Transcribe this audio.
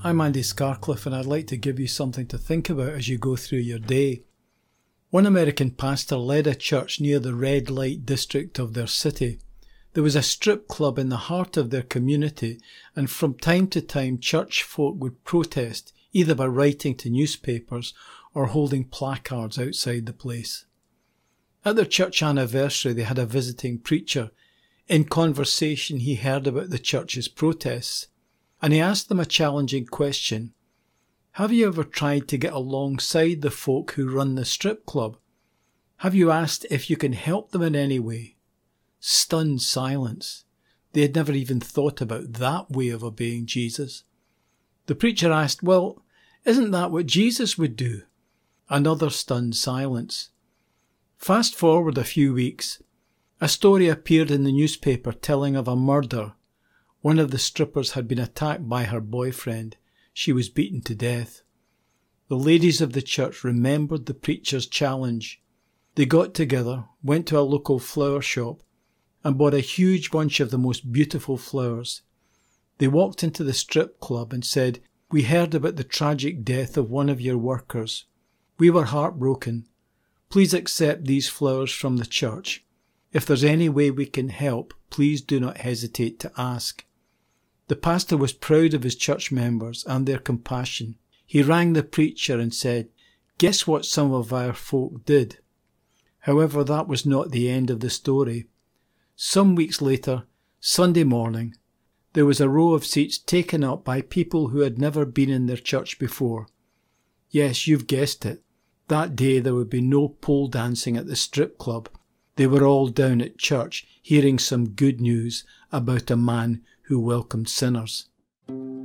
I'm Andy Scarcliffe, and I'd like to give you something to think about as you go through your day. One American pastor led a church near the red light district of their city. There was a strip club in the heart of their community, and from time to time church folk would protest, either by writing to newspapers or holding placards outside the place. At their church anniversary, they had a visiting preacher. In conversation, he heard about the church's protests, and he asked them a challenging question. Have you ever tried to get alongside the folk who run the strip club? Have you asked if you can help them in any way? Stunned silence. They had never even thought about that way of obeying Jesus. The preacher asked, well, isn't that what Jesus would do? Another stunned silence. Fast forward a few weeks. A story appeared in the newspaper telling of a murder. One of the strippers had been attacked by her boyfriend. She was beaten to death. The ladies of the church remembered the preacher's challenge. They got together, went to a local flower shop, and bought a huge bunch of the most beautiful flowers. They walked into the strip club and said, "We heard about the tragic death of one of your workers. We were heartbroken. Please accept these flowers from the church. If there's any way we can help, please do not hesitate to ask." The pastor was proud of his church members and their compassion. He rang the preacher and said, "Guess what some of our folk did?" However, that was not the end of the story. Some weeks later, Sunday morning, there was a row of seats taken up by people who had never been in their church before. Yes, you've guessed it. That day there would be no pole dancing at the strip club. They were all down at church, hearing some good news about a man who welcomed sinners.